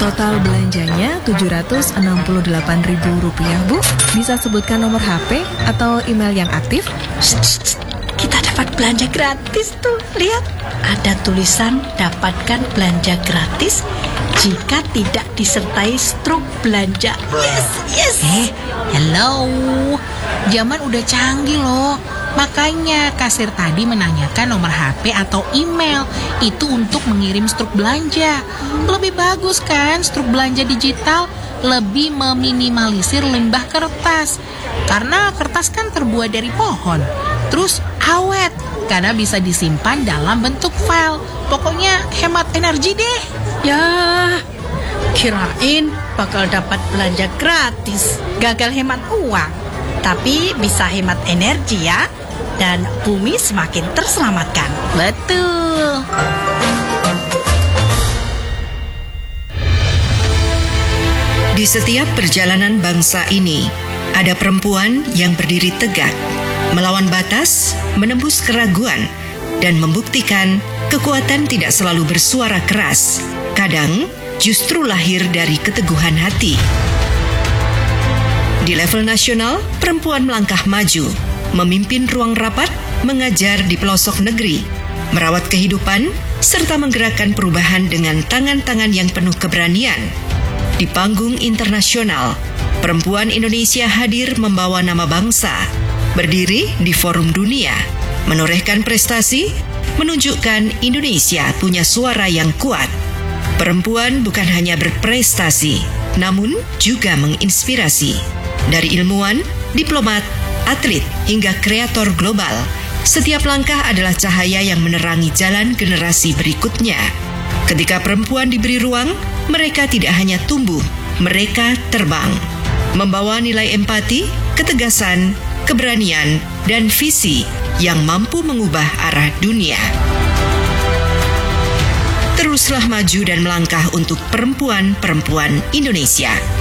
Total belanjanya Rp768.000, Bu. Bisa sebutkan nomor HP atau email yang aktif? Kita dapat belanja gratis tuh. Lihat, ada tulisan dapatkan belanja gratis jika tidak disertai struk belanja. Yes. Hello. Zaman udah canggih loh. Makanya kasir tadi menanyakan nomor HP atau email. Itu untuk mengirim struk belanja. Lebih bagus kan struk belanja digital? Lebih meminimalisir limbah kertas. Karena kertas kan terbuat dari pohon. Terus awet, karena bisa disimpan dalam bentuk file. Pokoknya hemat energi deh. Ya, kirain bakal dapat belanja gratis. Gagal hemat uang. Tapi bisa hemat energi ya. Dan bumi semakin terselamatkan. Betul. Di setiap perjalanan bangsa ini, ada perempuan yang berdiri tegak, melawan batas, menembus keraguan, dan membuktikan kekuatan tidak selalu bersuara keras. Kadang justru lahir dari keteguhan hati. Di level nasional, perempuan melangkah maju, memimpin ruang rapat, mengajar di pelosok negeri, merawat kehidupan, serta menggerakkan perubahan dengan tangan-tangan yang penuh keberanian. Di panggung internasional, perempuan Indonesia hadir membawa nama bangsa, berdiri di forum dunia, menorehkan prestasi, menunjukkan Indonesia punya suara yang kuat. Perempuan bukan hanya berprestasi, namun juga menginspirasi. Dari ilmuwan, diplomat, atlet, hingga kreator global, setiap langkah adalah cahaya yang menerangi jalan generasi berikutnya. Ketika perempuan diberi ruang, mereka tidak hanya tumbuh, mereka terbang. Membawa nilai empati, ketegasan, keberanian, dan visi yang mampu mengubah arah dunia. Teruslah maju dan melangkah untuk perempuan-perempuan Indonesia.